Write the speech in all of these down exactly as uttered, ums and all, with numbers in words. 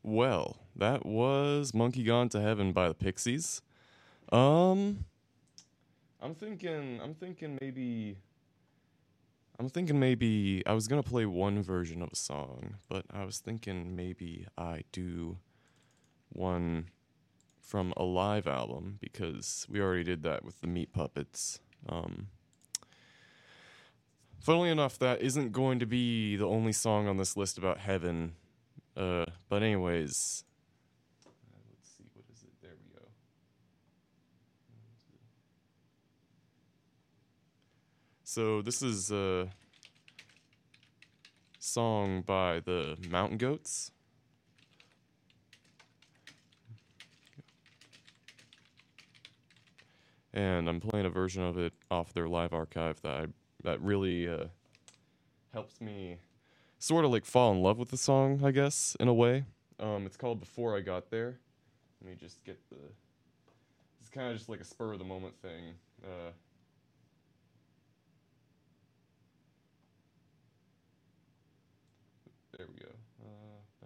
Well, that was Monkey Gone to Heaven by the Pixies. Um, I'm thinking, I'm thinking maybe, I'm thinking maybe I was gonna play one version of a song, but I was thinking maybe I do one from a live album because we already did that with the Meat Puppets. Um, funnily enough, that isn't going to be the only song on this list about heaven. Uh, but anyways, uh, let's see, what is it? There we go. So this is a song by the Mountain Goats. And I'm playing a version of it off their live archive that I, that really uh, helps me sort of like fall in love with the song, I guess, in a way. Um, it's called Before I Got There. Let me just get the... It's kind of just like a spur of the moment thing. Uh, there we go. Uh,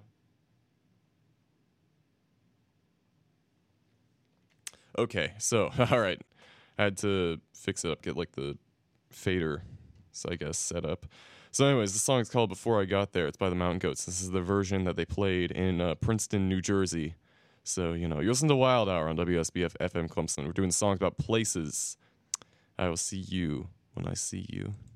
no. Okay, so, alright. I had to fix it up, get like the fader, so I guess, set up. So anyways, the song is called Before I Got There. It's by the Mountain Goats. This is the version that they played in uh, Princeton, New Jersey. So, you know, you listen to Wild Hour on W S B F F M Clemson. We're doing songs about places. I will see you when I see you.